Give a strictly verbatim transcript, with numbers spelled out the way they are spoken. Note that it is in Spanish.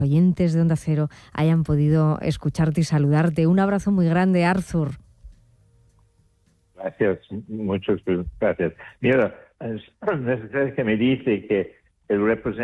oyentes de Onda Cero hayan podido escucharte y saludarte. Un abrazo muy grande, Arthur. Gracias, muchas gracias. Mira, es, es que me dice que el representante